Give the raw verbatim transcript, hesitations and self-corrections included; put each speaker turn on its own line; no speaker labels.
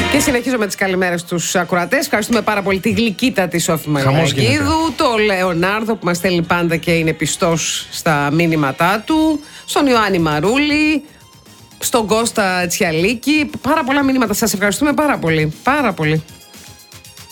Και συνεχίζω με τις καλημέρες στους ακροατές. Ευχαριστούμε πάρα πολύ τη γλυκύτατη Σόφη Μαγιακίδου, το Λεωνάρδο που μας στέλνει πάντα και είναι πιστός στα μήνυματά του, στον Ιωάννη Μαρούλη, στον Κώστα Τσιαλίκη. Πάρα πολλά μηνύματα. Σας ευχαριστούμε πάρα πολύ. Πάρα πολύ.